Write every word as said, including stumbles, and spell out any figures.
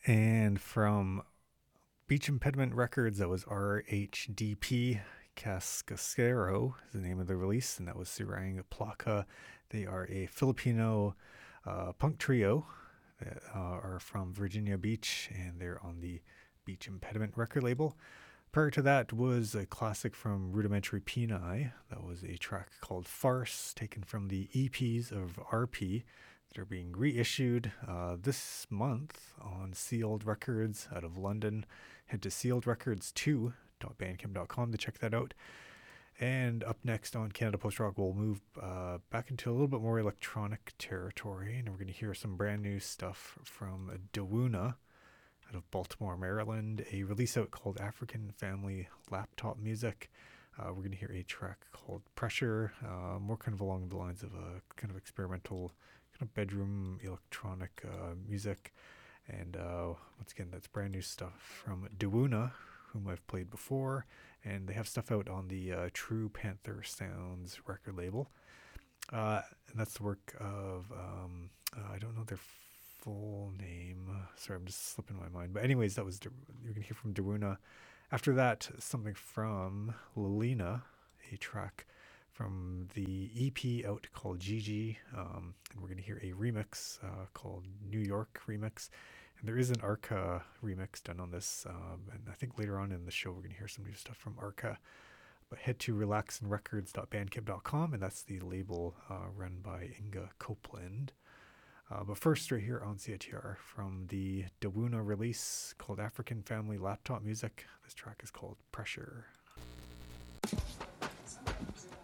And from Beach Impediment Records, that was R H D P. Cascasero is the name of the release, and that was Surang Plaka. They are a Filipino uh, punk trio that uh, are from Virginia Beach, and they're on the Beach Impediment record label. Prior to that was a classic from Rudimentary Peni. That was a track called Farce, taken from the E Ps of R P that are being reissued uh, this month on Sealed Records out of London. Head to sealed records two dot bandcamp dot com to check that out. And up next on Canada Post Rock, we'll move uh, back into a little bit more electronic territory, and we're going to hear some brand new stuff from Dawuna out of Baltimore, Maryland. A release out called African Family Laptop Music. Uh, we're going to hear a track called Pressure, uh, more kind of along the lines of a kind of experimental kind of bedroom electronic uh, music. And uh, once again, that's brand new stuff from Dawuna, whom I've played before, and they have stuff out on the uh, True Panther Sounds record label. Uh, and that's the work of, um, uh, I don't know their full name. Sorry, I'm just slipping my mind. But anyways, that was, you're going to hear from Dawuna. After that, something from Lilina, a track from the E P out called Gigi. Um, and we're going to hear a remix uh, called New York Remix. And there is an Arca remix done on this, um, and I think later on in the show we're going to hear some new stuff from Arca. But head to relaxin records dot bandcamp dot com, and that's the label uh, run by Inga Copeland. Uh, but first, right here on C I T R, from the Dawuna release called African Family Laptop Music, this track is called Pressure.